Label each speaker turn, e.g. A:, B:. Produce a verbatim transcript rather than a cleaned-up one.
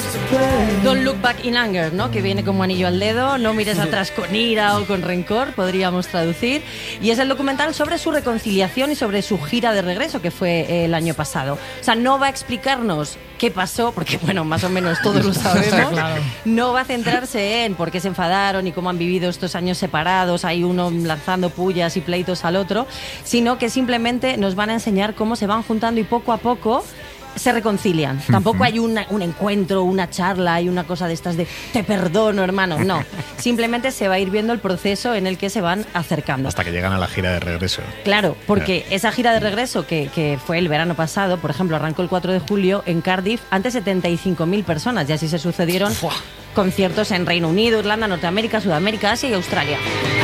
A: Don't Look Back in Anger, ¿no? Que viene como anillo al dedo, no mires atrás con ira o con rencor, podríamos traducir. Y es el documental sobre su reconciliación y sobre su gira de regreso, que fue el año pasado. O sea, no va a explicarnos qué pasó, porque bueno, más o menos todos lo sabemos. Claro. No va a centrarse en por qué se enfadaron y cómo han vivido estos años separados, hay uno lanzando pullas y pleitos al otro, sino que simplemente nos van a enseñar cómo se van juntando y poco a poco se reconcilian. Tampoco hay una, un encuentro, una charla y una cosa de estas de te perdono, hermano. No, simplemente se va a ir viendo el proceso en el que se van acercando.
B: Hasta que llegan a la gira de regreso.
A: Claro, porque esa gira de regreso que, que fue el verano pasado, por ejemplo, arrancó el cuatro de julio en Cardiff ante setenta y cinco mil personas y así se sucedieron conciertos en Reino Unido, Irlanda, Norteamérica, Sudamérica, Asia y Australia.